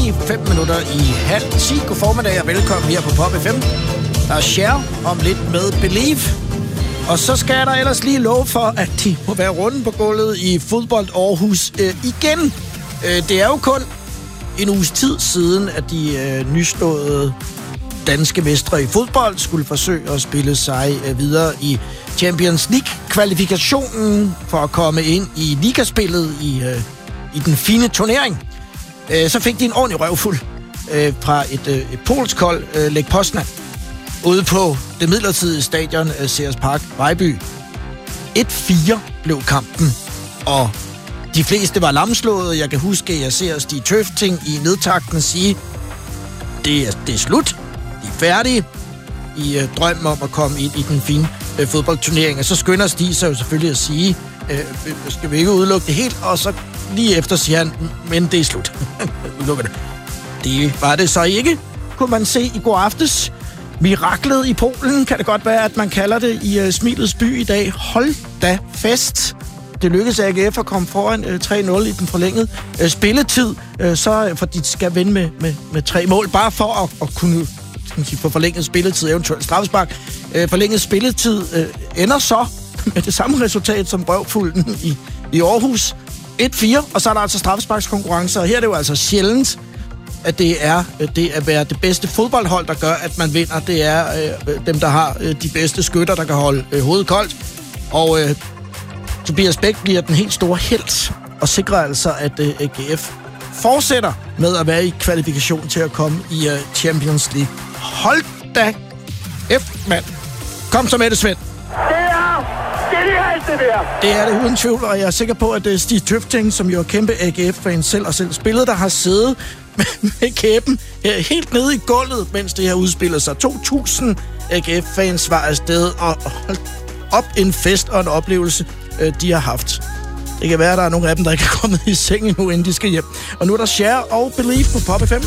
lige 5 minutter i 9:30. God formiddag og velkommen her på Pop FM. Der er Cher om lidt med Believe. Og så skal der ellers lige love for, at de må være runde på gulvet i fodbold Aarhus igen. Det er jo kun en uges tid siden, at de nyslåede danske mestre i fodbold skulle forsøge at spille sig videre i Champions League-kvalifikationen for at komme ind i ligaspillet i den fine turnering. Så fik de en ordentlig røvfuld fra et polsk hold, Lech Poznan, ude på det midlertidige stadion Ceres Park, Vejby. 1-4 blev kampen, og de fleste var lamslåede. Jeg kan huske, at jeg ser Stig Tøfting i nedtakten sige, det er slut, de er færdige i drømmen om at komme ind i den fine fodboldturnering. Og så skynder Stig sig jo selvfølgelig at sige, skal vi ikke udelukke det helt, og så lige efter siger han, men det er slut. Det var det så ikke, kunne man se i går aftes. Miraklet i Polen kan det godt være, at man kalder det i Smilets by i dag. Hold da fest. Det lykkedes AGF at komme foran 3-0 i den forlængede spilletid, så for de skal vinde med 3 mål, bare for at kunne få forlænget spilletid, eventuelt straffespark. Forlænget spilletid ender så med det samme resultat som røvfulden i Aarhus. 1-4, og så er der altså straffesparkskonkurrencer, og her er det jo altså sjældent, at det er det at være det bedste fodboldhold, der gør, at man vinder. Det er dem, der har de bedste skytter, der kan holde hovedet koldt. Og Tobias Bæk bliver den helt store helt, og sikrer altså, at AGF fortsætter med at være i kvalifikation til at komme i Champions League. Hold da mand. Kom så med det, Svend. Det er det uden tvivl, og jeg er sikker på, at Stig Tøfting, som jo er kæmpe AGF-fan selv og selv spillet, der har siddet med kæben helt nede i gulvet, mens det her udspiller sig. 2.000 AGF-fans var afsted og holdt op en fest og en oplevelse, de har haft. Det kan være, at der er nogle af dem, der ikke er kommet i seng endnu, inden de skal hjem. Og nu er der Cher og Believe på Pop FM.